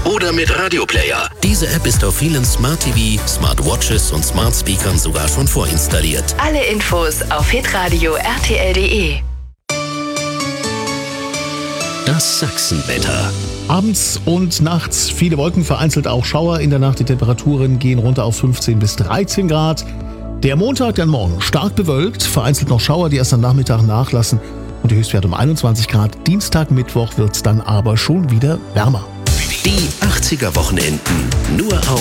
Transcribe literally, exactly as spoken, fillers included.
oder mit Radioplayer. Diese App ist auf vielen Smart T V, Smartwatches und Smart Speakern sogar schon vorinstalliert. Alle Infos auf hitradio punkt r t l punkt d e. Das Sachsenwetter. Abends und nachts viele Wolken, vereinzelt auch Schauer. In der Nacht die Temperaturen gehen runter auf fünfzehn bis dreizehn Grad. Der Montag, dann morgen stark bewölkt, vereinzelt noch Schauer, die erst am Nachmittag nachlassen und die Höchstwerte um einundzwanzig Grad. Dienstag, Mittwoch wird es dann aber schon wieder wärmer. Die achtziger Wochenenden nur auf